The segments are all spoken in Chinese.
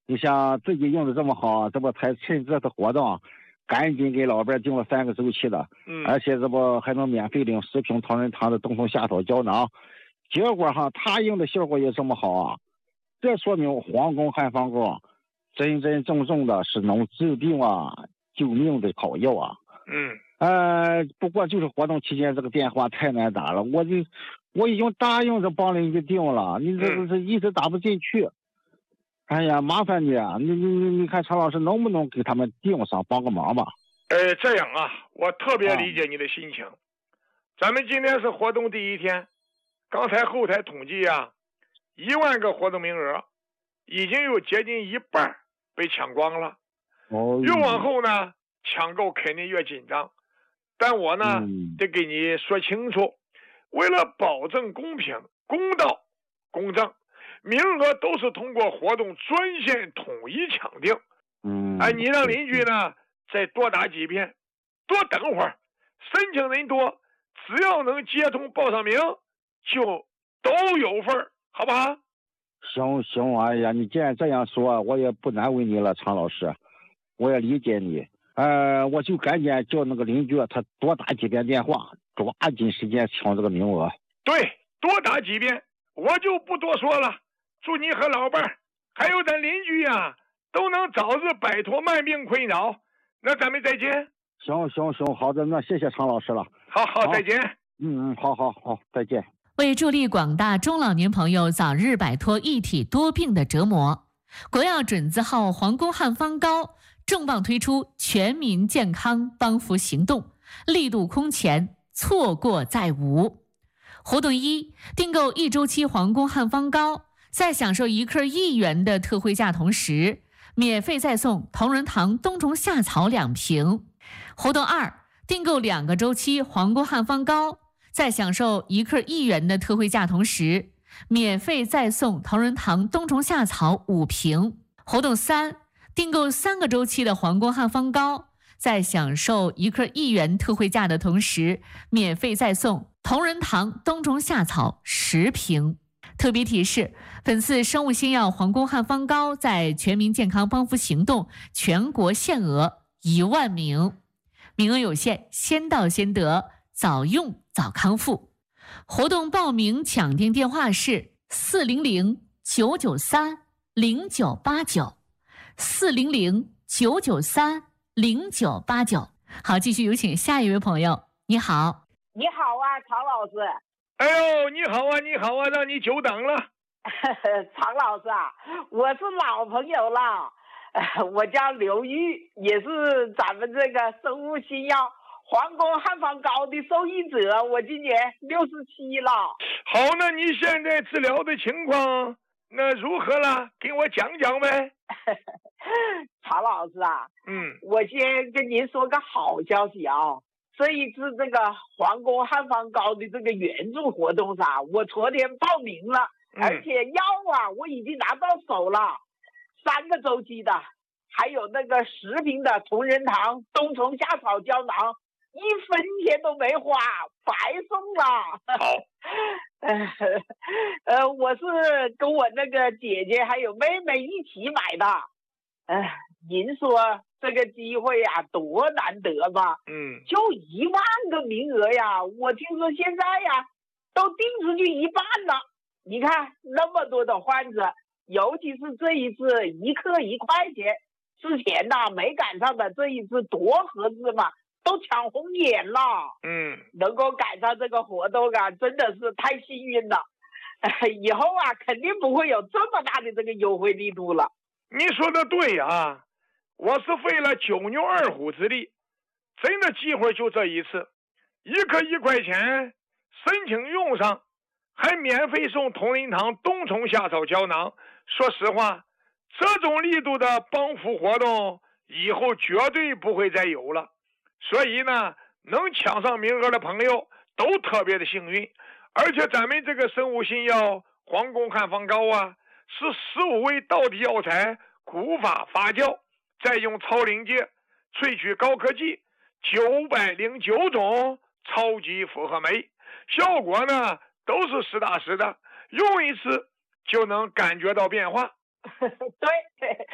你像自己用的这么好，这不才趁这次活动，赶紧给老伴订了3个周期的，而且这不还能免费领10瓶同仁堂的冬虫夏草胶囊，结果他用的效果也这么好啊，这说明皇宫汉方膏真真正正的是能治病救命的好药啊。不过就是活动期间这个电话太难打了，我已经答应着帮邻居订了，你这一直打不进去。哎呀，麻烦你啊！你看常老师能不能给他们订上，帮个忙吧？ 这样啊，我特别理解你的心情。咱们今天是活动第1天，刚才后台统计1万个活动名额，已经有接近一半被抢光了。越往后呢，抢购肯定越紧张。但我呢，得给你说清楚，为了保证公平、公道、公正，名额都是通过活动专线统一抢定。你让邻居呢再多打几遍，多等会儿，申请人多，只要能接通报上名，就都有份儿，好不好？ 行，哎呀，你既然这样说，我也不难为你了，常老师，我也理解你。我就赶紧叫那个邻居他多打几遍电话，抓紧时间抢这个名额。 对，多打几遍，我就不多说了。祝你和老伴儿还有咱邻居都能早日摆脱慢病困扰。那咱们再见。 行，好的，那谢谢常老师了。 好，再见。 好，再见。 为助力广大中老年朋友早日摆脱一体多病的折磨，国药准字号皇宫汉方膏重磅推出全民健康帮扶行动，力度空前，错过再无。活动1，订购1周期皇宫汉方膏，在享受1克1元的特惠价同时，免费再送同仁堂冬虫夏草2瓶。活动2，订购2个周期皇宫汉方膏，在享受1克1元的特惠价同时，免费再送同仁堂冬虫夏草5瓶。活动3，订购3个周期的皇宫汉方膏，在享受1克1元特惠价的同时，免费再送同仁堂冬虫夏草10瓶。特别提示，本次生物新药皇宫汉方膏在全民健康帮扶行动全国限额1万名，名额有限，先到先得，早用早康复。活动报名抢订电话是400-993-0989，400-993-0989。好，继续有请下一位朋友。你好。 你好啊，常老师。 哎呦，你好啊，让你久等了。 常老师我是老朋友了，我叫刘玉，也是咱们这个生物新药皇宫汉方膏的受益者，我今年67了。 好，那你现在治疗的情况那如何了？给我讲讲呗。 常老师我先跟您说个好消息这一次这个皇宫汉方膏的这个援助活动上，我昨天报名了，而且药我已经拿到手了，3个周期的，还有那个10瓶的同仁堂冬虫夏草胶囊，1分钱都没花，白送了。好，我是跟我那个姐姐还有妹妹一起买的。您说这个机会多难得吧？就1万个名额我听说现在都订出去1半了。你看那么多的患者，尤其是这一次1克1块钱，之前没赶上的，这一次多合适嘛，都抢红眼了。能够赶上这个活动真的是太幸运了。以后肯定不会有这么大的这个优惠力度了。 你说的对我是费了9牛2虎之力，真的机会就这一次，1克1块钱，申请用上，还免费送同仁堂冬虫夏草胶囊。说实话，这种力度的帮扶活动以后绝对不会再有了。所以呢，能抢上名额的朋友都特别的幸运。而且咱们这个生物新药皇宫汉方膏是15味道地药材古法发酵，再用超临界萃取高科技909种超级复合酶，效果呢都是实打实的，用一次就能感觉到变化。 对，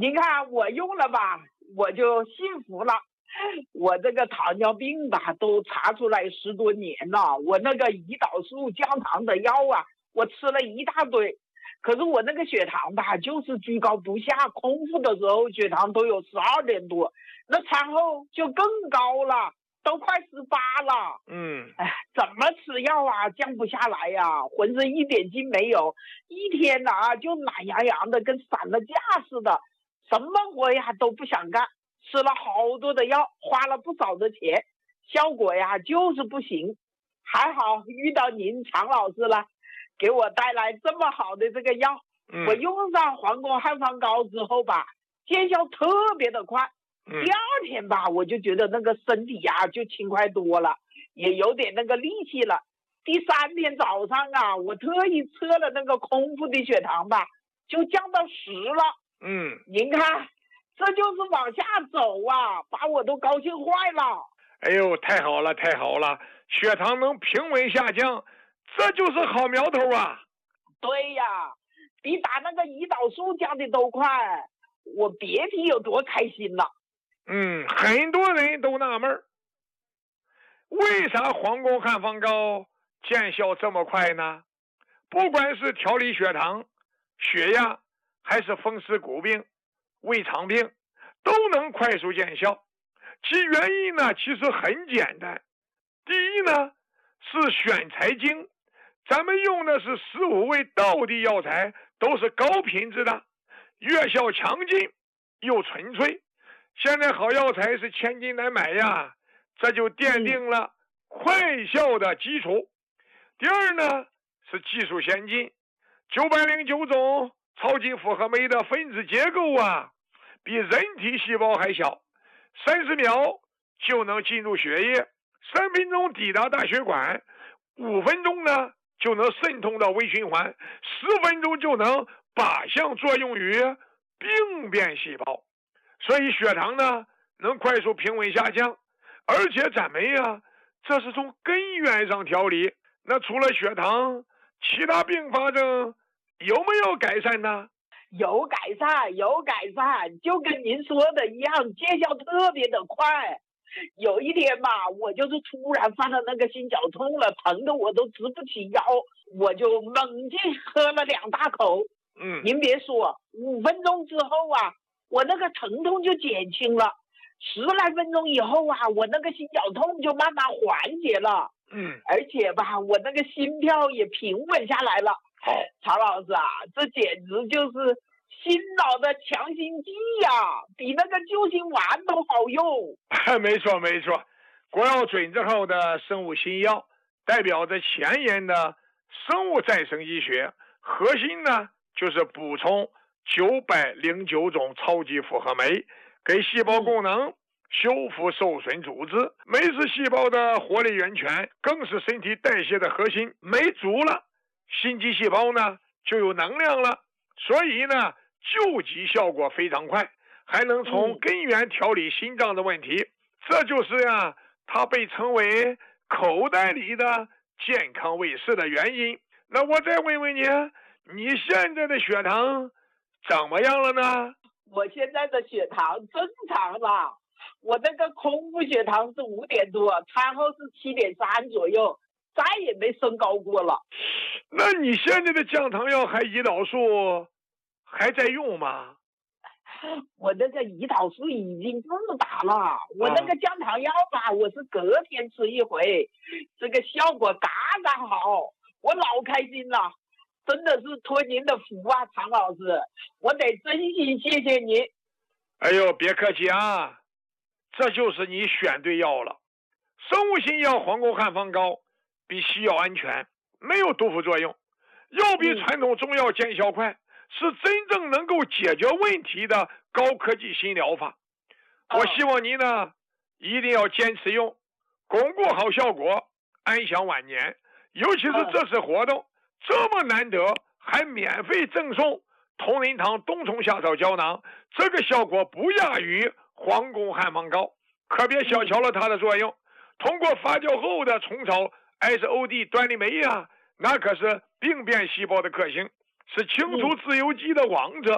您看我用了吧，我就幸福了。我这个糖尿病吧，都查出来10多年了。我那个胰岛素降糖的药啊，我吃了一大堆，可是我那个血糖吧，就是居高不下。空腹的时候血糖都有12点多，那餐后就更高了，都快18了。怎么吃药啊，降不下来呀，浑身一点劲没有，一天啊就懒洋洋的，跟散了架似的，什么活呀都不想干。吃了好多的药，花了不少的钱，效果呀就是不行。还好遇到您常老师了，给我带来这么好的这个药。我用上黄宫汉方膏之后吧，见效特别的快。第2天吧，我就觉得那个身体呀就轻快多了，也有点那个力气了。第3天早上啊，我特意测了那个空腹的血糖吧，就降到10了。您看这就是往下走啊，把我都高兴坏了。 哎呦，太好了太好了，血糖能平稳下降，这就是好苗头啊。 对呀，比打那个胰岛素降的都快，我别提有多开心了。 很多人都纳闷，为啥黄宫汉方膏见效这么快呢？不管是调理血糖、血压，还是风湿骨病、胃肠病，都能快速见效。其原因呢，其实很简单。第一呢，是选材精，咱们用的是15味道地药材，都是高品质的，药效强劲又纯粹。现在好药材是千金难买呀，这就奠定了快效的基础。第二呢，是技术先进，909种超级复合酶的分子结构啊，比人体细胞还小，30秒就能进入血液，3分钟抵达大血管，5分钟呢就能渗透到微循环，10分钟就能靶向作用于病变细胞。所以血糖呢能快速平稳下降，而且咱们呀，这是从根源上调理。那除了血糖，其他并发症有没有改善呢？ 有改善，有改善，就跟您说的一样，见效特别的快。有一天吧，我就是突然犯了那个心绞痛了，疼的我都直不起腰，我就猛劲喝了2大口。您别说，5分钟之后啊，我那个疼痛就减轻了，10来分钟以后啊，我那个心绞痛就慢慢缓解了。而且吧，我那个心跳也平稳下来了。 好， 曹老师啊，这简直就是心脑的强心剂呀，比那个救心丸都好用。 没错没错，国药准字号的生物新药，代表着前沿的生物再生医学，核心呢就是补充909种超级复合酶，给细胞功能修复受损组织。酶是细胞的活力源泉，更是身体代谢的核心。酶足了，心肌细胞呢就有能量了，所以呢救急效果非常快，还能从根源调理心脏的问题。这就是呀，它被称为口袋里的健康卫士的原因。那我再问问你，你现在的血糖怎么样了呢？ 我现在的血糖正常了，我那个空腹血糖是5点多，餐后是7.3左右，再也没升高过了。 那你现在的降糖药还胰岛素还在用吗？ 我那个胰岛素已经不打了，我那个降糖药吧，我是隔天吃一回，这个效果刚刚好，我老开心了。真的是托您的福啊，常老师，我得真心谢谢您。 哎呦，别客气啊，这就是你选对药了。生物新药黄宫汉方膏比西药安全，没有毒副作用，又比传统中药见效快，是真正能够解决问题的高科技新疗法。我希望您呢一定要坚持用，巩固好效果，安享晚年。尤其是这次活动这么难得，还免费赠送同仁堂冬虫夏草胶囊，这个效果不亚于黄宫汉方膏，可别小瞧了它的作用。通过发酵后的虫草 SOD 端粒酶啊，那可是病变细胞的克星，是清除自由基的王者。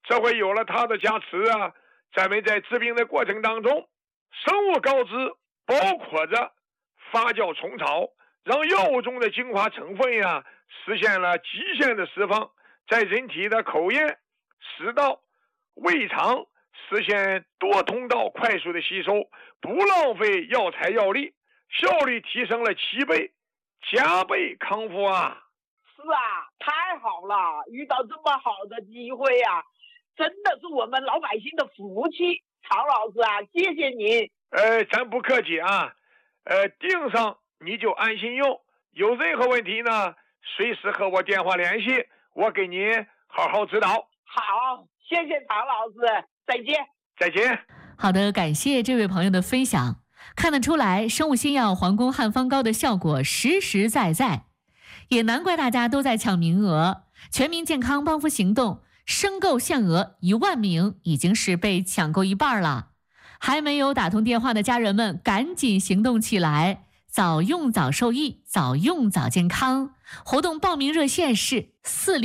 这回有了它的加持啊，咱们在治病的过程当中，生物高脂包括着发酵虫草，让药物中的精华成分呀实现了极限的释放，在人体的口咽、食道、胃肠实现多通道快速的吸收，不浪费药材药力，效率提升了7倍，加倍康复啊！ 是啊，太好了，遇到这么好的机会啊，真的是我们老百姓的福气。常老师啊，谢谢您。 咱不客气啊。订上你就安心用，有任何问题呢，随时和我电话联系，我给您好好指导。 好，谢谢常老师，再见。 再见。 好的，感谢这位朋友的分享。看得出来，生物新药皇宫汉方膏的效果实实在在，也难怪大家都在抢名额。全民健康帮扶行动申购限额1万名，已经是被抢购一半了。还没有打通电话的家人们，赶紧行动起来，早用早受益，早用早健康。活动报名热线是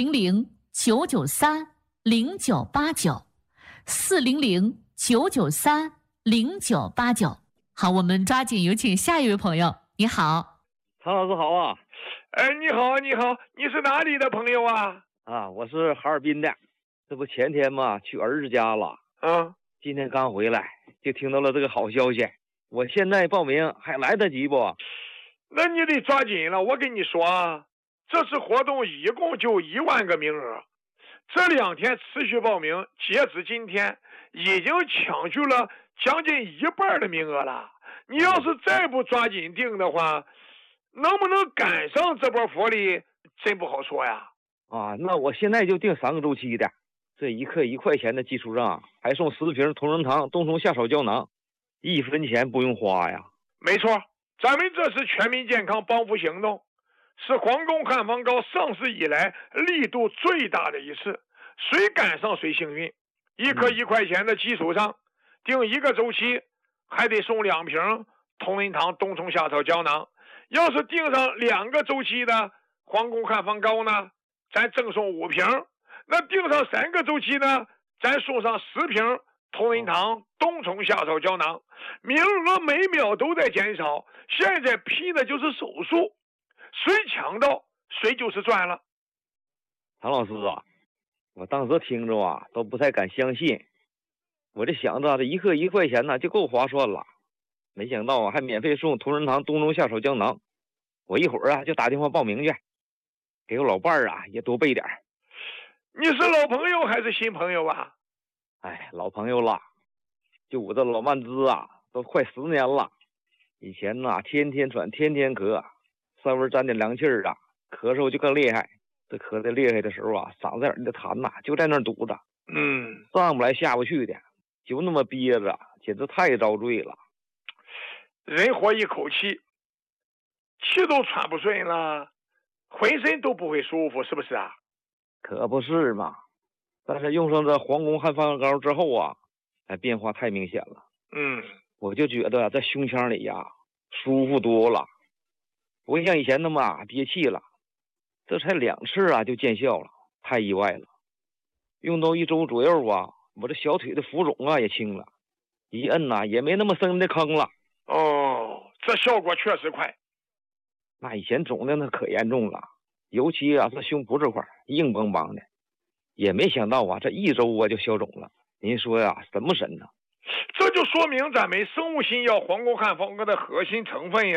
400-993-0989，400-993-0989。好，我们抓紧有请下一位朋友。你好， 常老师好啊。 你好，你好，你是哪里的朋友啊？ 我是哈尔滨的，这不前天嘛去儿子家了，今天刚回来就听到了这个好消息，我现在报名还来得及不？ 那你得抓紧了，我跟你说啊，这次活动一共就1万个名额，这2天持续报名，截止今天已经抢去了将近1半的名额了。你要是再不抓紧订的话，能不能赶上这波福利真不好说呀。 那我现在就订3个周期的，这1克1块钱的基础上还送10瓶同仁堂冬虫夏草胶囊，1分钱不用花呀。 没错，咱们这是全民健康帮扶行动，是皇宫汉方膏上市以来力度最大的一次，谁赶上谁幸运。1克1块钱的基础上订1个周期，还得送2瓶同仁堂冬虫夏草胶囊。要是订上2个周期的皇宫汉方膏呢，咱赠送5瓶。那订上3个周期呢，咱送上10瓶同仁堂冬虫夏草胶囊。名额每秒都在减少，现在拼的就是手速，谁抢到谁就是赚了。 常老师啊，我当时听着都不太敢相信，我这想着这1克1块钱呢就够划算了，没想到还免费送同仁堂冬虫夏草胶囊。我一会儿就打电话报名去，给我老伴儿也多备点。 你是老朋友还是新朋友啊？ 老朋友了，就我这老慢支都快10年了。以前天天喘，天天咳，稍微沾点凉气儿咳嗽就更厉害。这咳得厉害的时候嗓子眼的痰就在那堵着，上不来下不去的，就那么憋着，简直太遭罪了。 人活一口气，气都喘不顺了，浑身都不会舒服，是不是啊？ 可不是嘛。但是用上这皇宫汉方膏之后变化太明显了。我就觉得在胸腔里舒服多了，不会像以前那么憋气了。这才2次就见效了，太意外了。用到1周左右我这小腿的浮肿也轻了，一摁也没那么深的坑了。 这效果确实快。 那以前肿的那可严重了，尤其是胸脯这块硬邦邦的，也没想到这1周就消肿了。您说神不神呢？ 这就说明咱们生物新药皇宫汉方膏的核心成分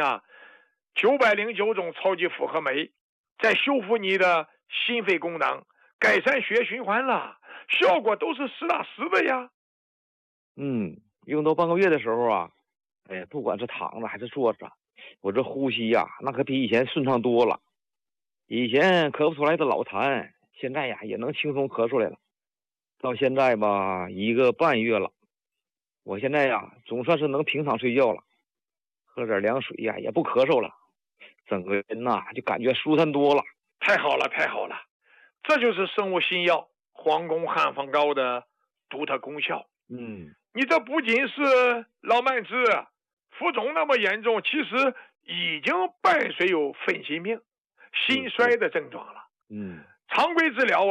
909种超级复合酶，在修复你的心肺功能，改善血液循环了，效果都是实打实的呀。 用到半个月的时候不管是躺着还是坐着，我这呼吸那可比以前顺畅多了。以前咳不出来的老痰，现在也能轻松咳出来了。到现在1个半月了，我现在总算是能平躺睡觉了，喝点凉水也不咳嗽了，整个人就感觉舒坦多了。 太好了，太好了，这就是生物新药皇宫汉方膏的独特功效。你这不仅是老慢支浮肿那么严重，其实已经伴随有粉心病、心衰的症状了。常规治疗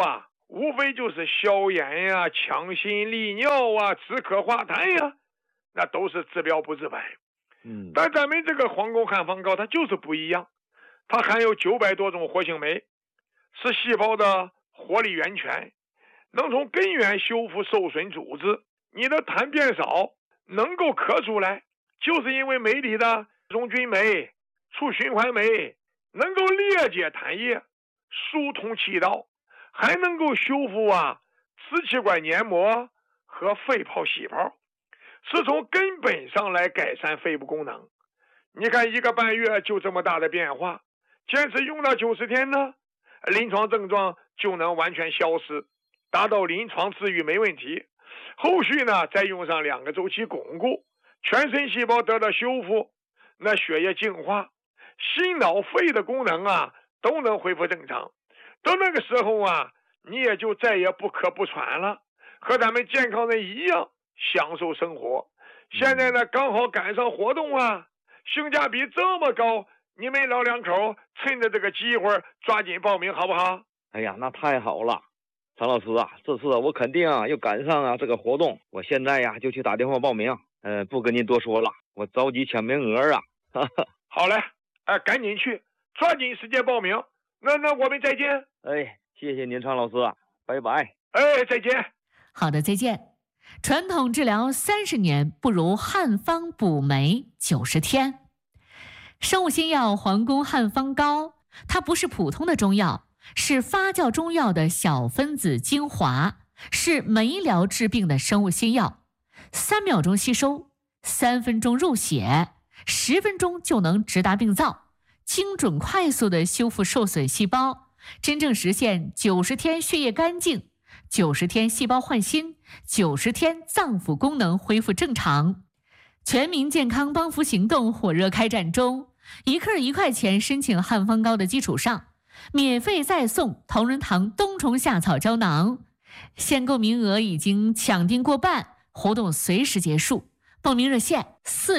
无非就是消炎呀、强心利尿啊、止咳化痰呀，那都是治标不治本。但咱们这个黄宫汉方膏它就是不一样，它含有900多种活性酶，是细胞的活力源泉，能从根源修复受损组织。你的痰变少，能够咳出来，就是因为酶里的溶菌酶、促循环酶能够裂解痰液，疏通气道，还能够修复支气管黏膜和肺泡细胞，是从根本上来改善肺部功能。你看1个半月就这么大的变化，坚持用到90天呢，临床症状就能完全消失，达到临床治愈没问题。后续呢再用上2个周期巩固，全身细胞得到修复，那血液净化，心脑肺的功能都能恢复正常。到那个时候你也就再也不咳不喘了，和咱们健康人一样享受生活。现在呢刚好赶上活动性价比这么高，你们老两口趁着这个机会抓紧报名好不好？ 哎呀，那太好了，常老师这次我肯定又赶上这个活动，我现在就去打电话报名。不跟您多说了，我着急抢名额好嘞，赶紧去，抓紧时间报名。那我们再见。 谢谢您，常老师，拜拜。 再见。 好的，再见。传统治疗30年，不如汉方补酶90天。生物新药皇宫汉方膏，它不是普通的中药，是发酵中药的小分子精华，是酶疗治病的生物新药。3秒钟吸收，3分钟入血，10分钟就能直达病灶，精准快速地修复受损细胞，真正实现90天血液干净，90天细胞换新，90天脏腑功能恢复正常。全民健康帮扶行动火热开展中，1克1块钱申请汉方膏的基础上，免费再送同仁堂冬虫夏草胶囊，限购名额已经抢订过半，活动随时结束。报名热线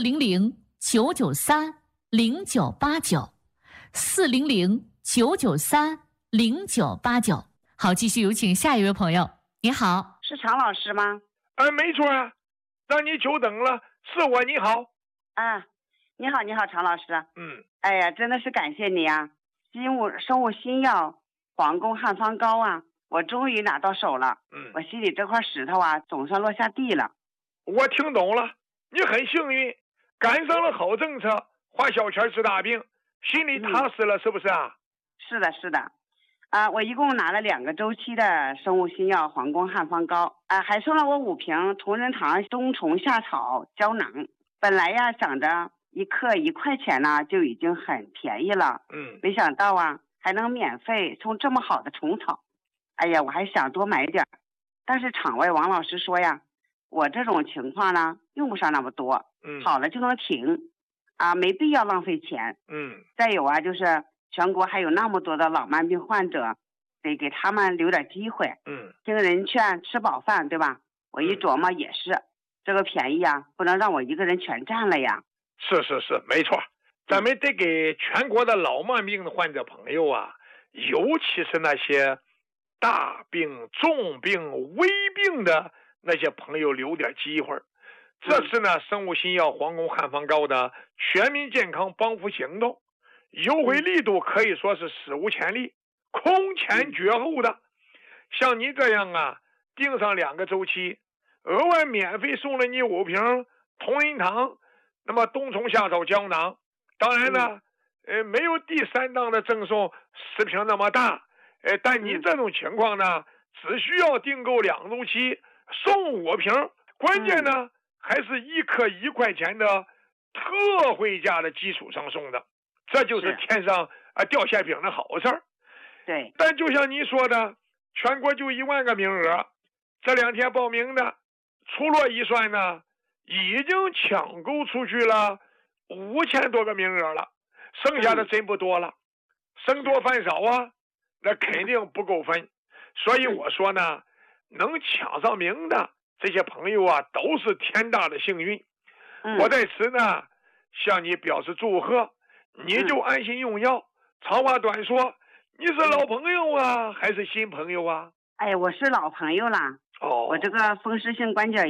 400-993-0989，400-993-0989。好，继续有请下一位朋友。你好， 是常老师吗？ 没错让你久等了，是我。你好。 你好，常老师。哎呀，真的是感谢你生物新药皇宫汉方膏我终于拿到手了。我心里这块石头总算落下地了。 我听懂了，你很幸运，赶上了好政策，花小钱治大病，心里踏实了，是不是是的。我一共拿了2个周期的生物新药皇宫汉方膏，还送了我5瓶同仁堂冬虫夏草胶囊。本来想着1克1块钱就已经很便宜了，没想到还能免费送这么好的虫草。哎呀，我还想多买点，但是场外王老师说我这种情况呢用不上那么多，好了就能停没必要浪费钱。再有就是全国还有那么多的老慢病患者，得给他们留点机会。听人劝，吃饱饭，对吧？我一琢磨也是，这个便宜不能让我一个人全占了呀。 是，没错，咱们得给全国的老慢病的患者朋友尤其是那些大病、重病、危病的那些朋友留点机会。这次呢，生物新药皇宫汉方膏的全民健康帮扶行动，优惠力度可以说是史无前例，空前绝后的。像你这样订上2个周期，额外免费送了你5瓶同仁堂那么冬虫夏草胶囊。当然呢没有第3档的赠送10瓶那么大，但你这种情况呢，只需要订购2周期送5瓶，关键呢还是1克1块钱的特惠价的基础上送的，这就是天上掉馅饼的好事儿。 对， 但就像你说的，全国就1万个名额，这2天报名的出落一算呢，已经抢购出去了5000多个名额了，剩下的真不多了，生多饭少那肯定不够分。所以我说呢，能抢上名的这些朋友都是天大的幸运。我在此呢向你表示祝贺，你就安心用药。长话短说，你是老朋友还是新朋友哎，我是老朋友了。 哦。 我这个风湿性关节